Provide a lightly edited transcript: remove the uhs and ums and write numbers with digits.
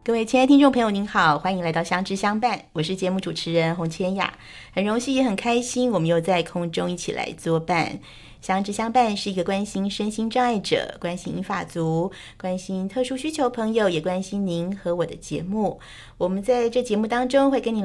各位亲爱的听众朋友您好，欢迎来到相知相伴，我是节目主持人洪千雅，很荣幸也很开心，我们又在空中一起来作伴。相知相伴是一个关心身心障碍者、关心银发族、关心特殊需求朋友，也关心您和我的节目。我们在这节目当中会跟您